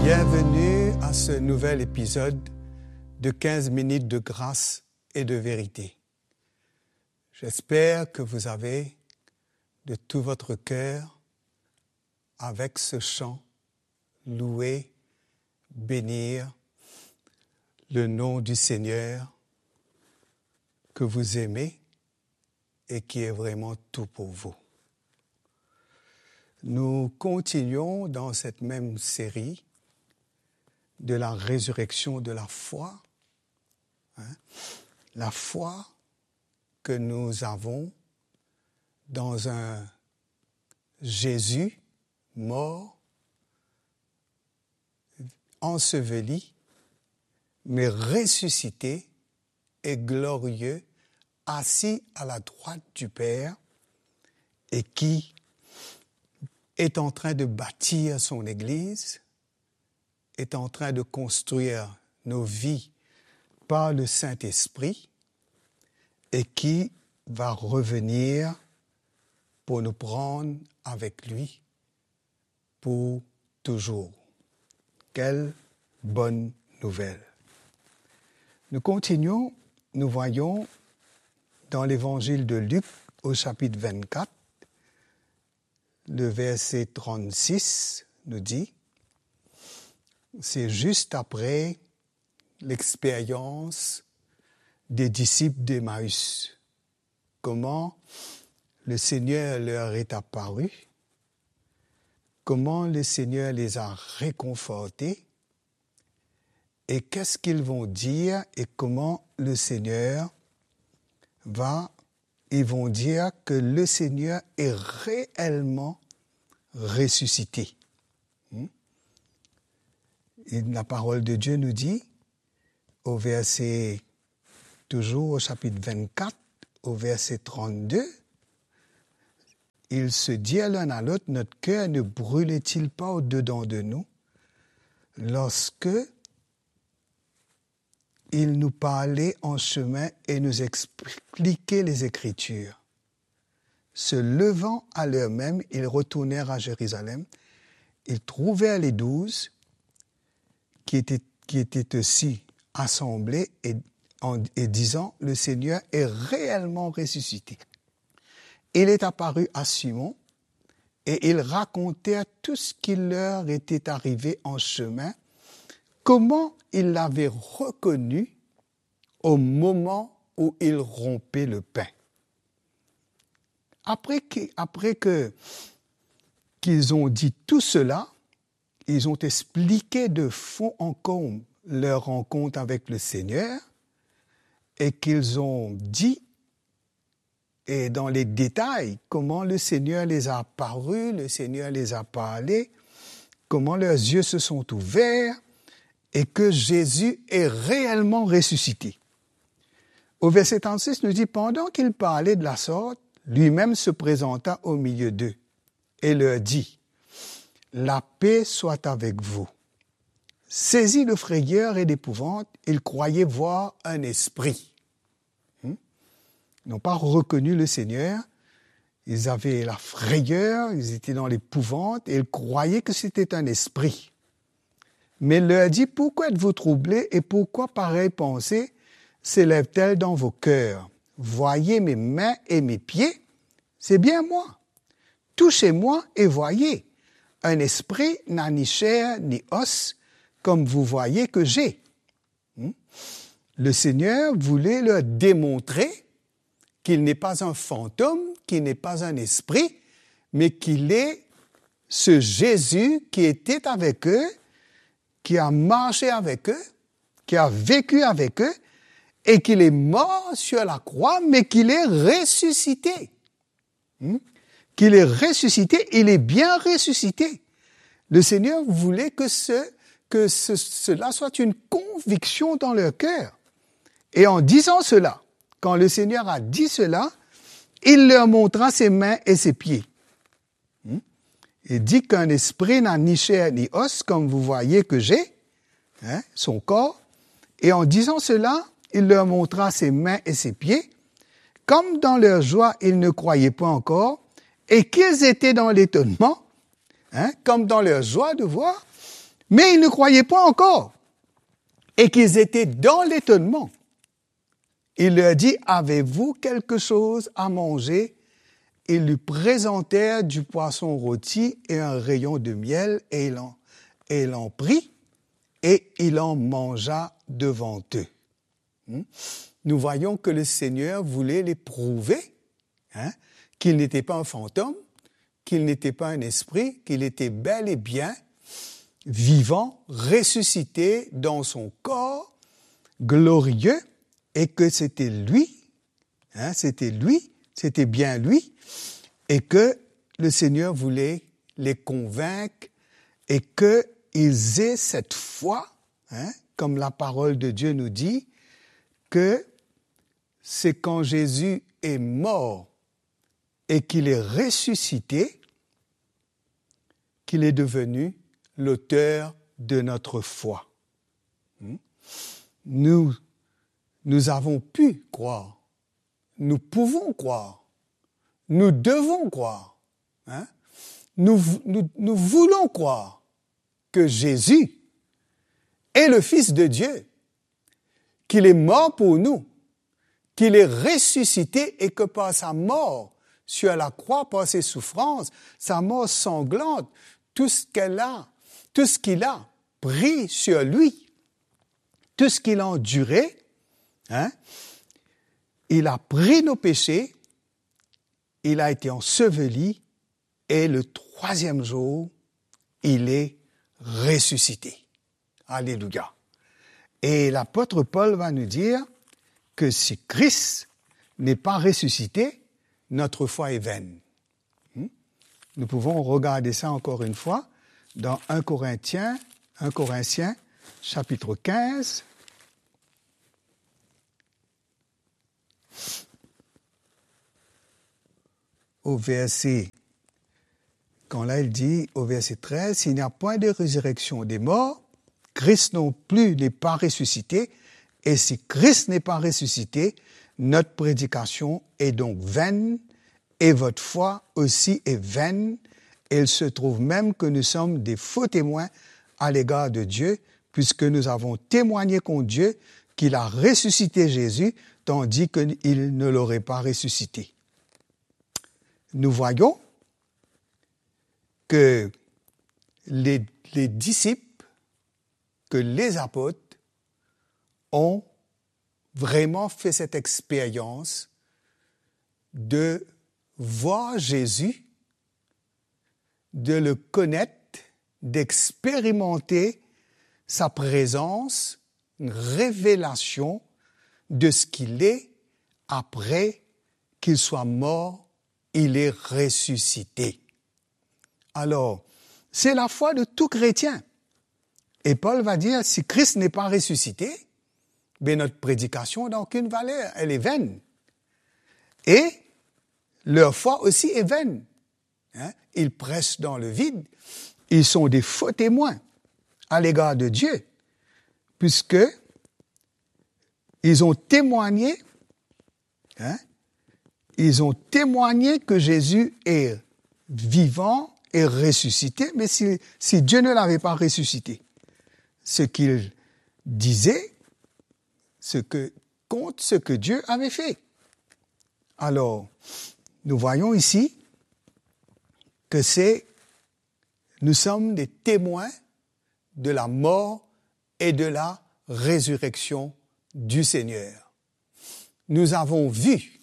Bienvenue à ce nouvel épisode de 15 minutes de grâce et de vérité. J'espère que vous avez de tout votre cœur, avec ce chant, louer, bénir le nom du Seigneur que vous aimez et qui est vraiment tout pour vous. Nous continuons dans cette même série de la résurrection de la foi. La foi que nous avons dans un Jésus mort, enseveli, mais ressuscité et glorieux, assis à la droite du Père et qui est en train de bâtir son Église, est en train de construire nos vies par le Saint-Esprit et qui va revenir pour nous prendre avec lui pour toujours. Quelle bonne nouvelle! Nous continuons, nous voyons dans l'évangile de Luc au chapitre 24, le verset 36 nous dit, c'est juste après l'expérience des disciples d'Emmaüs, comment le Seigneur leur est apparu, comment le Seigneur les a réconfortés, et qu'est-ce qu'ils vont dire et comment le Seigneur ils vont dire que le Seigneur est réellement ressuscité. Et la parole de Dieu nous dit, toujours au chapitre 24, au verset 32, ils se dirent l'un à l'autre, notre cœur ne brûlait-il pas au-dedans de nous lorsque il nous parlait en chemin et nous expliquait les Écritures. Se levant à l'heure même, ils retournèrent à Jérusalem. Ils trouvèrent les 12 qui étaient aussi assemblés et disant, le Seigneur est réellement ressuscité. Il est apparu à Simon et ils racontèrent tout ce qui leur était arrivé en chemin, comment ils l'avaient reconnu au moment où il rompait le pain. Après qu'ils ont dit tout cela, ils ont expliqué de fond en comble leur rencontre avec le Seigneur et qu'ils ont dit, et dans les détails, comment le Seigneur les a apparus, le Seigneur les a parlé, comment leurs yeux se sont ouverts et que Jésus est réellement ressuscité. Au verset 36, nous dit, pendant qu'il parlait de la sorte, lui-même se présenta au milieu d'eux et leur dit, la paix soit avec vous. Saisis de frayeur et d'épouvante, ils croyaient voir un esprit. Ils n'ont pas reconnu le Seigneur, ils avaient la frayeur, ils étaient dans l'épouvante et ils croyaient que c'était un esprit. Mais il leur dit, pourquoi êtes-vous troublés et pourquoi pareille pensée s'élève-t-elle dans vos cœurs? Voyez mes mains et mes pieds, c'est bien moi. Touchez-moi et voyez. Un esprit n'a ni chair ni os, comme vous voyez que j'ai. Le Seigneur voulait leur démontrer qu'il n'est pas un fantôme, qu'il n'est pas un esprit, mais qu'il est ce Jésus qui était avec eux, qui a marché avec eux, qui a vécu avec eux, et qu'il est mort sur la croix, mais qu'il est ressuscité. Qu'il est ressuscité, il est bien ressuscité. Le Seigneur voulait que cela soit une conviction dans leur cœur. Et en disant cela, quand le Seigneur a dit cela, il leur montra ses mains et ses pieds. Il dit qu'un esprit n'a ni chair ni os, comme vous voyez que j'ai, son corps. Et en disant cela, il leur montra ses mains et ses pieds. Comme dans leur joie, ils ne croyaient pas encore, et qu'ils étaient dans l'étonnement, comme dans leur joie de voir, Mais ils ne croyaient pas encore et qu'ils étaient dans l'étonnement. Il leur dit, avez-vous quelque chose à manger? Ils lui présentèrent du poisson rôti et un rayon de miel et il en prit et il en mangea devant eux. Nous voyons que le Seigneur voulait les prouver qu'il n'était pas un fantôme, qu'il n'était pas un esprit, qu'il était bel et bien vivant, ressuscité dans son corps glorieux et que c'était lui, c'était bien lui, et que le Seigneur voulait les convaincre et qu'ils aient cette foi, comme la parole de Dieu nous dit, que c'est quand Jésus est mort et qu'il est ressuscité qu'il est devenu l'auteur de notre foi. Nous avons pu croire, nous pouvons croire, nous devons croire, nous voulons croire que Jésus est le Fils de Dieu, qu'il est mort pour nous, qu'il est ressuscité et que par sa mort sur la croix, par ses souffrances, sa mort sanglante, tout ce qu'il a pris sur lui, tout ce qu'il a enduré, il a pris nos péchés, il a été enseveli et le troisième jour, il est ressuscité. Alléluia. Et l'apôtre Paul va nous dire que si Christ n'est pas ressuscité, notre foi est vaine. Nous pouvons regarder ça encore une fois dans 1 Corinthiens, chapitre 15. Au verset, quand là il dit au verset 13, « S'il n'y a point de résurrection des morts, Christ non plus n'est pas ressuscité, et si Christ n'est pas ressuscité, notre prédication est donc vaine, et votre foi aussi est vaine, et il se trouve même que nous sommes des faux témoins à l'égard de Dieu, puisque nous avons témoigné contre Dieu qu'il a ressuscité Jésus, tandis qu'il ne l'aurait pas ressuscité. » Nous voyons que les disciples, que les apôtres ont vraiment fait cette expérience de voir Jésus, de le connaître, d'expérimenter sa présence, une révélation de ce qu'il est après qu'il soit mort, il est ressuscité. Alors, c'est la foi de tout chrétien. Et Paul va dire, si Christ n'est pas ressuscité, bien notre prédication n'a aucune valeur, elle est vaine. Et leur foi aussi est vaine. Ils pressent dans le vide, ils sont des faux témoins à l'égard de Dieu, puisque ils ont témoigné, que Jésus est vivant et ressuscité, mais si Dieu ne l'avait pas ressuscité, ce qu'il disait, contre ce que Dieu avait fait. Alors, nous voyons ici que nous sommes des témoins de la mort et de la résurrection du Seigneur. Nous avons vu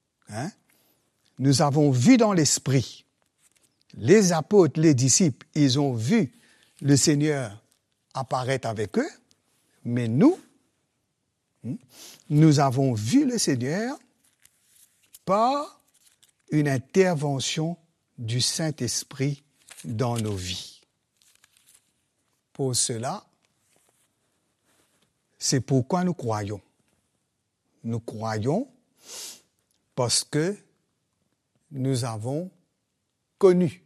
dans l'esprit, les apôtres, les disciples, ils ont vu le Seigneur apparaître avec eux, mais nous avons vu le Seigneur par une intervention du Saint-Esprit dans nos vies. Pour cela, c'est pourquoi nous croyons. Nous croyons parce que nous avons connu.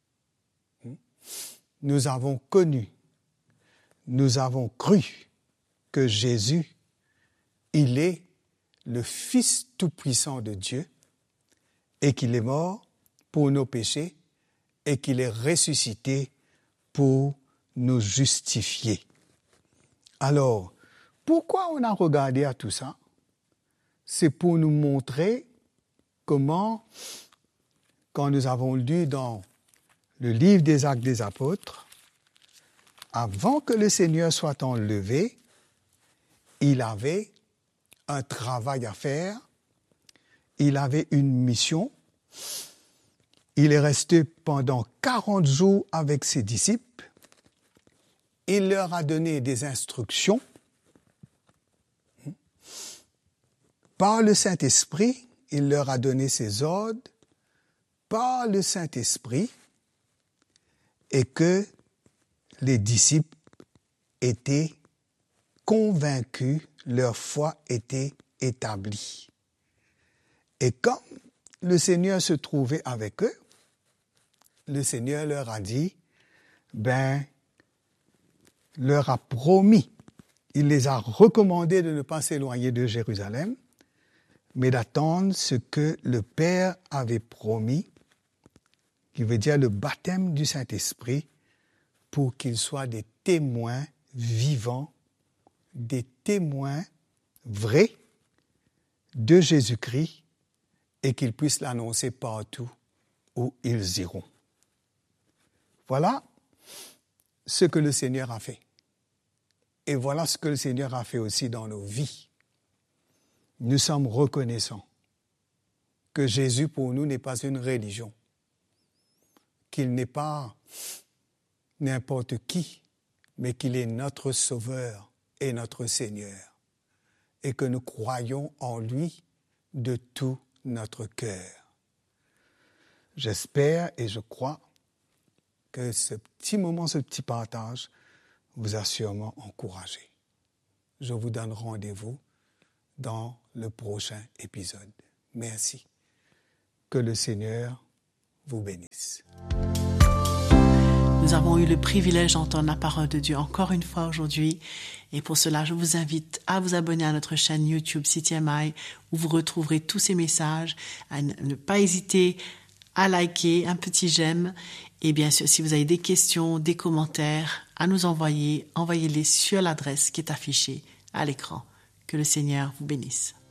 Nous avons connu. Nous avons cru que Jésus, il est le Fils tout-puissant de Dieu et qu'il est mort pour nos péchés et qu'il est ressuscité pour nous justifier. Alors, pourquoi on a regardé à tout ça? C'est pour nous montrer comment, quand nous avons lu dans le livre des Actes des Apôtres, avant que le Seigneur soit enlevé, il avait un travail à faire, il avait une mission. Il est resté pendant 40 jours avec ses disciples. Il leur a donné des instructions. Par le Saint-Esprit, il leur a donné ses ordres par le Saint-Esprit et que les disciples étaient convaincus, leur foi était établie. Et comme le Seigneur se trouvait avec eux, le Seigneur leur a dit, leur a promis, il les a recommandés de ne pas s'éloigner de Jérusalem, mais d'attendre ce que le Père avait promis, qui veut dire le baptême du Saint-Esprit, pour qu'ils soient des témoins vivants, des témoins vrais de Jésus-Christ et qu'ils puissent l'annoncer partout où ils iront. Voilà ce que le Seigneur a fait. Et voilà ce que le Seigneur a fait aussi dans nos vies. Nous sommes reconnaissants que Jésus pour nous n'est pas une religion, qu'il n'est pas n'importe qui, mais qu'il est notre Sauveur et notre Seigneur, et que nous croyons en lui de tout notre cœur. J'espère et je crois que ce petit moment, ce petit partage vous a sûrement encouragé. Je vous donne rendez-vous dans le prochain épisode. Merci. Que le Seigneur vous bénisse. Nous avons eu le privilège d'entendre la parole de Dieu encore une fois aujourd'hui. Et pour cela, je vous invite à vous abonner à notre chaîne YouTube CTMI où vous retrouverez tous ces messages. À ne pas hésiter à liker, un petit j'aime. Et bien sûr, si vous avez des questions, des commentaires à nous envoyer, envoyez-les sur l'adresse qui est affichée à l'écran. Que le Seigneur vous bénisse.